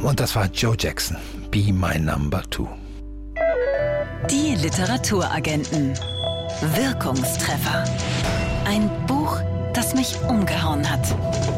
Und das war Joe Jackson, Be My Number 2. Die Literaturagenten. Wirkungstreffer. Ein Buch, das mich umgehauen hat.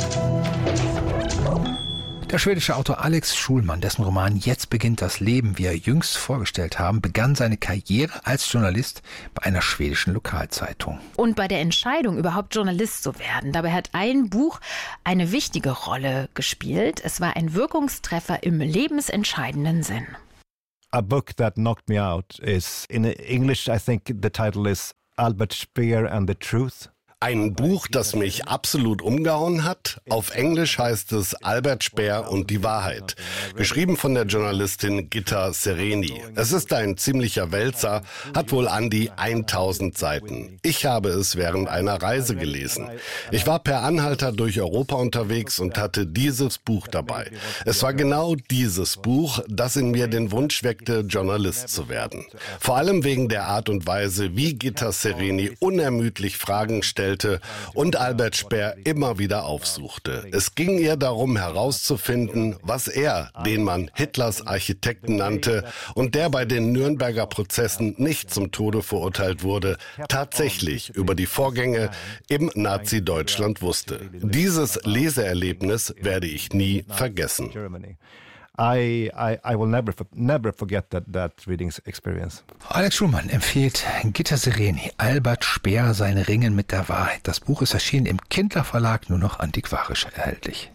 Der schwedische Autor Alex Schulman, dessen Roman Jetzt beginnt das Leben, wie wir jüngst vorgestellt haben, begann seine Karriere als Journalist bei einer schwedischen Lokalzeitung. Und bei der Entscheidung, überhaupt Journalist zu werden, dabei hat ein Buch eine wichtige Rolle gespielt. Es war ein Wirkungstreffer im lebensentscheidenden Sinn. A book that knocked me out is, in English, I think the title is Albert Speer and the Truth. Ein Buch, das mich absolut umgehauen hat. Auf Englisch heißt es Albert Speer und die Wahrheit. Geschrieben von der Journalistin Gitta Sereni. Es ist ein ziemlicher Wälzer, hat wohl an die 1000 Seiten. Ich habe es während einer Reise gelesen. Ich war per Anhalter durch Europa unterwegs und hatte dieses Buch dabei. Es war genau dieses Buch, das in mir den Wunsch weckte, Journalist zu werden. Vor allem wegen der Art und Weise, wie Gitta Sereni unermüdlich Fragen stellte und Albert Speer immer wieder aufsuchte. Es ging ihr darum herauszufinden, was er, den man Hitlers Architekten nannte und der bei den Nürnberger Prozessen nicht zum Tode verurteilt wurde, tatsächlich über die Vorgänge im Nazi-Deutschland wusste. Dieses Leseerlebnis werde ich nie vergessen. I will never forget that reading experience. Alex Schulman empfiehlt Gitta Sereni, Albert Speer, sein Ringen mit der Wahrheit. Das Buch ist erschienen im Kindler Verlag, nur noch antiquarisch erhältlich.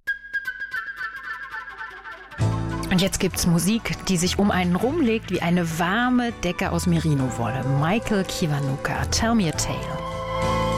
Und jetzt gibt's Musik, die sich um einen rumlegt wie eine warme Decke aus Merino-Wolle. Michael Kiwanuka, Tell Me a Tale.